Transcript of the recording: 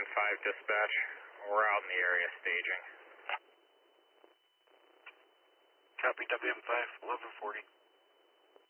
WM5 dispatch. We're out in the area staging. Copy WM5, 1140.